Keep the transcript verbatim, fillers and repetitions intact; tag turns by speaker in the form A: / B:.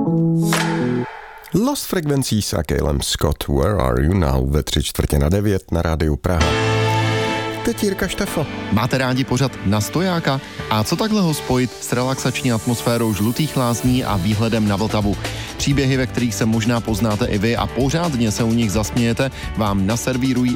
A: Lost Frequencies a Caleb Scott, Where Are You Now, ve tři čtvrtě na devět na rádiu Praha. Teď Jirka Štefl.
B: Máte rádi pořad Na stojáka? A co takhle ho spojit s relaxační atmosférou Žlutých lázní a výhledem na Vltavu? Příběhy, ve kterých se možná poznáte i vy a pořádně se u nich zasmějete, vám naservírují